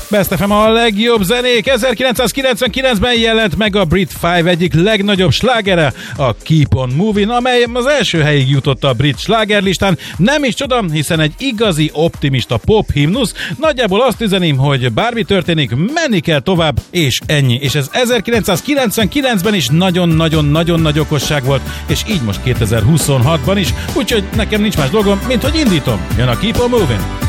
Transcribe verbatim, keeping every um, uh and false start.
Best ef em a legjobb zenék. ezerkilencszázkilencvenkilencben jelent meg a Brit Five egyik legnagyobb slágere, a Keep on Moving, amely az első helyig jutott a brit slágerlistán. Nem is csoda, hiszen egy igazi optimista pop himnusz. Nagyjából azt üzeni, hogy bármi történik, menni kell tovább, és ennyi. És ez ezerkilencszázkilencvenkilencben is nagyon-nagyon-nagyon nagy okosság volt, és így most kétezer-huszonhatban is, úgyhogy nekem nincs más dolgom, mint hogy indítom. Jön a Keep on Moving.